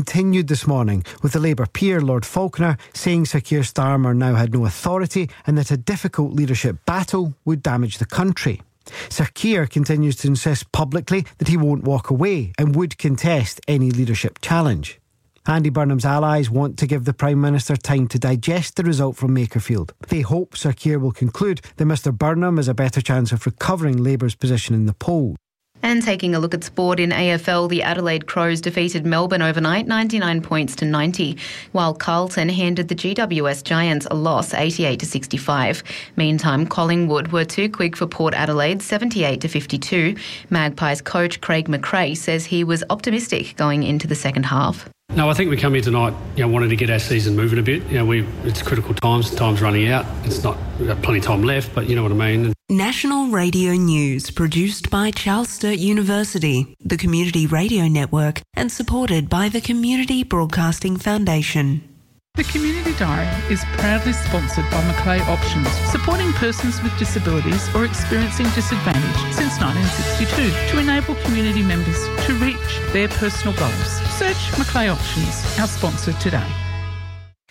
Continued this morning with the Labour peer Lord Falconer saying Sir Keir Starmer now had no authority and that a difficult leadership battle would damage the country. Sir Keir continues to insist publicly that he won't walk away and would contest any leadership challenge. Andy Burnham's allies want to give the Prime Minister time to digest the result from Makerfield. They hope Sir Keir will conclude that Mr Burnham has a better chance of recovering Labour's position in the polls. And taking a look at sport in AFL, the Adelaide Crows defeated Melbourne overnight 99 points to 90, while Carlton handed the GWS Giants a loss 88 to 65. Meantime, Collingwood were too quick for Port Adelaide 78 to 52. Magpies coach Craig McRae says he was optimistic going into the second half. No, I think we come here tonight, wanting to get our season moving a bit. It's critical time's running out. We've got plenty of time left, but you know what I mean. National Radio News, produced by Charles Sturt University, the Community Radio Network, and supported by the Community Broadcasting Foundation. The Community Diary is proudly sponsored by Macleay Options, supporting persons with disabilities or experiencing disadvantage since 1962 to enable community members to reach their personal goals. Search Macleay Options, our sponsor today.